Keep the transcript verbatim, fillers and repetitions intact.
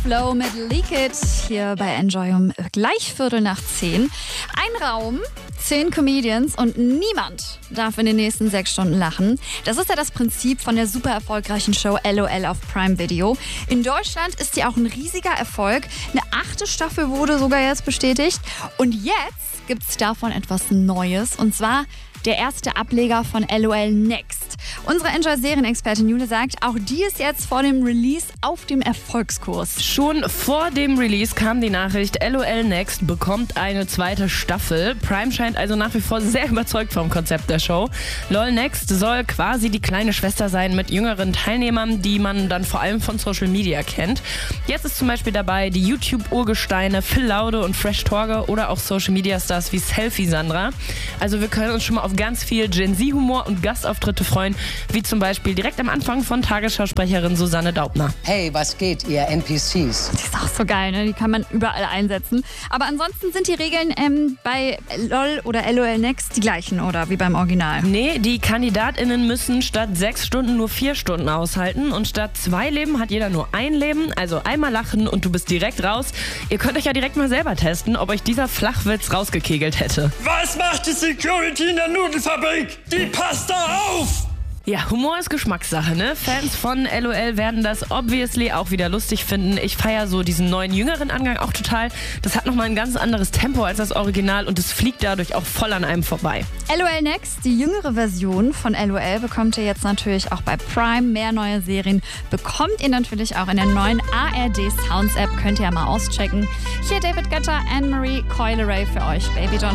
Flow mit Leak It hier bei Enjoy um gleich Viertel nach zehn. Ein Raum, zehn Comedians und niemand darf in den nächsten sechs Stunden lachen. Das ist ja das Prinzip von der super erfolgreichen Show LOL auf Prime Video. In Deutschland ist sie auch ein riesiger Erfolg. Eine achte Staffel wurde sogar jetzt bestätigt. Und jetzt gibt's davon etwas Neues. Und zwar der erste Ableger von LOL Next. Unsere Enjoy-Serienexpertin Jule sagt, auch die ist jetzt vor dem Release auf dem Erfolgskurs. Schon vor dem Release kam die Nachricht, LOL Next bekommt eine zweite Staffel. Prime scheint also nach wie vor sehr überzeugt vom Konzept der Show. LOL Next soll quasi die kleine Schwester sein mit jüngeren Teilnehmern, die man dann vor allem von Social Media kennt. Jetzt ist zum Beispiel dabei die YouTube-Urgesteine Phil Laude und Fresh Torge oder auch Social-Media-Stars wie Selfie Sandra. Also wir können uns schon mal auf ganz viel Gen-Z-Humor und Gastauftritte freuen, wie zum Beispiel direkt am Anfang von Tagesschausprecherin Susanne Daubner. Hey, was geht, ihr N P Cs? Die ist auch so geil, ne? Die kann man überall einsetzen. Aber ansonsten sind die Regeln ähm, bei LOL oder LOL Next die gleichen, oder wie beim Original? Nee, die KandidatInnen müssen statt sechs Stunden nur vier Stunden aushalten und statt zwei Leben hat jeder nur ein Leben, also einmal lachen und du bist direkt raus. Ihr könnt euch ja direkt mal selber testen, ob euch dieser Flachwitz rausgekegelt hätte. Was macht die Security in der Nudelfabrik? Die passt da auf! Ja, Humor ist Geschmackssache, ne? Fans von LOL werden das obviously auch wieder lustig finden. Ich feiere so diesen neuen, jüngeren Angang auch total. Das hat nochmal ein ganz anderes Tempo als das Original und es fliegt dadurch auch voll an einem vorbei. LOL Next, die jüngere Version von LOL, bekommt ihr jetzt natürlich auch bei Prime. Mehr neue Serien bekommt ihr natürlich auch in der neuen A R D Sounds App. Könnt ihr ja mal auschecken. Hier David Guetta, Anne-Marie Coileray für euch, Baby John.